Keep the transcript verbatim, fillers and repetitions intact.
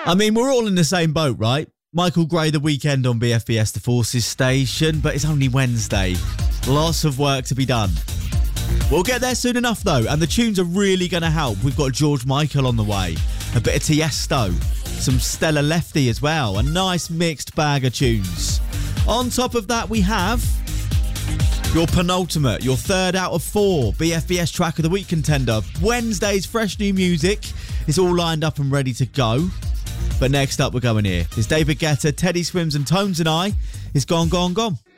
I mean, we're all in the same boat, right? Michael Gray, The Weekend on B F B S The Forces station, but it's only Wednesday. Lots of work to be done. We'll get there soon enough, though, and the tunes are really going to help. We've got George Michael on the way, a bit of Tiesto, some Stella Lefty as well, a nice mixed bag of tunes. On top of that, we have your penultimate, your third out of four B F B S Track of the Week contender. Wednesday's fresh new music is all lined up and ready to go. But next up, we're going here. It's David Guetta, Teddy Swims and Tones and I. It's Gone, Gone, Gone.